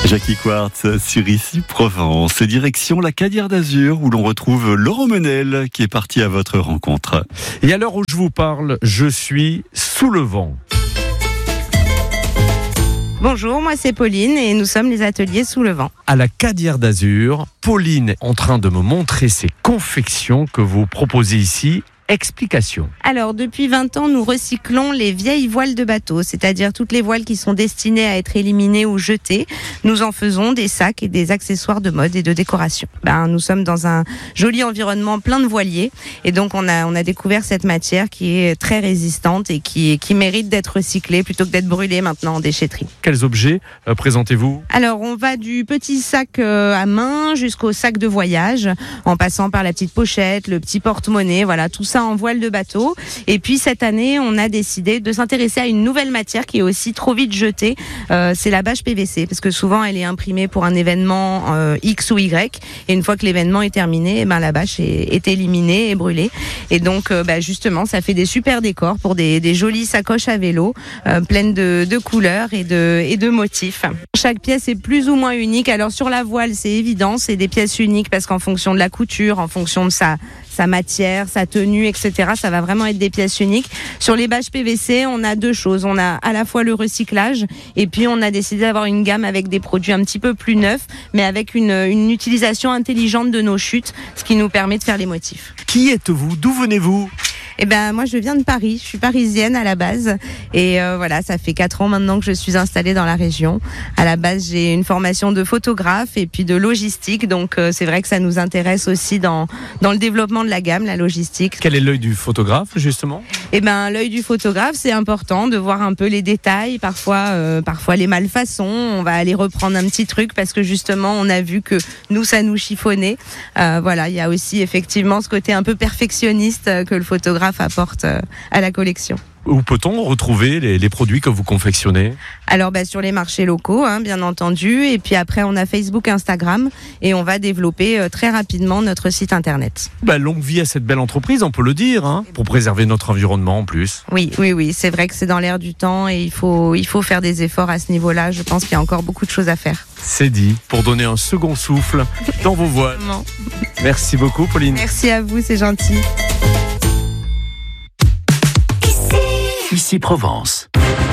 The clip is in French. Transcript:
Jackie Quartz sur Ici Provence. Direction la Cadière d'Azur où l'on retrouve Laurent Menel qui est parti à votre rencontre. Et à l'heure où je vous parle, je suis sous le vent. Bonjour, moi c'est Pauline et nous sommes les ateliers Sous le Vent. À la Cadière d'Azur, Pauline est en train de me montrer ses confections que vous proposez ici. Explication. Alors, depuis 20 ans, nous recyclons les vieilles voiles de bateau, c'est-à-dire toutes les voiles qui sont destinées à être éliminées ou jetées. Nous en faisons des sacs et des accessoires de mode et de décoration. Nous sommes dans un joli environnement plein de voiliers et donc on a découvert cette matière qui est très résistante et qui mérite d'être recyclée plutôt que d'être brûlée maintenant en déchetterie. Quels objets présentez-vous ? Alors, on va du petit sac à main jusqu'au sac de voyage, en passant par la petite pochette, le petit porte-monnaie, voilà, tout ça en voile de bateau. Et puis cette année, on a décidé de s'intéresser à une nouvelle matière qui est aussi trop vite jetée. C'est la bâche PVC, parce que souvent elle est imprimée pour un événement X ou Y. Et une fois que l'événement est terminé, la bâche est éliminée et brûlée. Et donc, justement, ça fait des super décors pour des jolies sacoches à vélo, pleines de couleurs et de motifs. Chaque pièce est plus ou moins unique. Alors sur la voile, c'est évident, c'est des pièces uniques parce qu'en fonction de la couture, en fonction de sa matière, sa tenue, etc. Ça va vraiment être des pièces uniques. Sur les bâches PVC, on a deux choses. On a à la fois le recyclage et puis on a décidé d'avoir une gamme avec des produits un petit peu plus neufs, mais avec une utilisation intelligente de nos chutes, ce qui nous permet de faire les motifs. Qui êtes-vous ? D'où venez-vous ? Moi je viens de Paris, je suis parisienne à la base et voilà, ça fait 4 ans maintenant que je suis installée dans la région. À la base, j'ai une formation de photographe et puis de logistique, donc c'est vrai que ça nous intéresse aussi dans le développement de la gamme, la logistique. Quel est l'œil du photographe justement ? L'œil du photographe, c'est important de voir un peu les détails, parfois les malfaçons, on va aller reprendre un petit truc parce que justement on a vu que nous ça nous chiffonnait. Voilà, il y a aussi effectivement ce côté un peu perfectionniste que le photographe apporte à la collection. Où peut-on retrouver les produits que vous confectionnez ? Alors sur les marchés locaux, bien entendu, et puis après on a Facebook, Instagram, et on va développer très rapidement notre site internet. Longue vie à cette belle entreprise, on peut le dire, pour préserver notre environnement en plus. Oui, c'est vrai que c'est dans l'air du temps et il faut faire des efforts à ce niveau-là. Je pense qu'il y a encore beaucoup de choses à faire. C'est dit, pour donner un second souffle dans vos voiles. Merci beaucoup Pauline. Merci à vous, c'est gentil. Ici Provence.